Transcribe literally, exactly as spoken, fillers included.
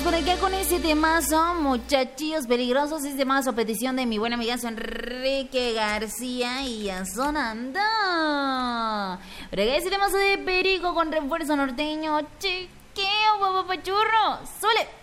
por acá con ese temazo, muchachillos peligrosos. Este temazo a petición de mi buen amigazo Enrique García y ya sonando. Por acá ese temazo de Perico con refuerzo norteño. Chiqueo, papapachurro. ¡Suele!